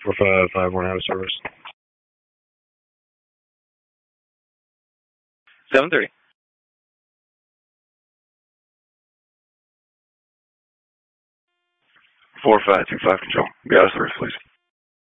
4551 out of service. 7:30. 4525 control. Be out of service, please.